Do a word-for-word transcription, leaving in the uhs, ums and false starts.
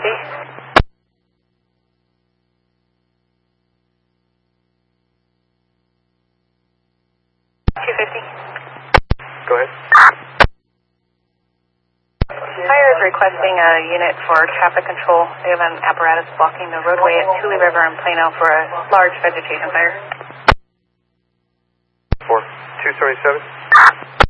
fifty. two fifty. Go ahead. Fire is requesting a unit for traffic control. They have an apparatus blocking the roadway at Tule River in Plano for a large vegetation fire. four two seventy-seven.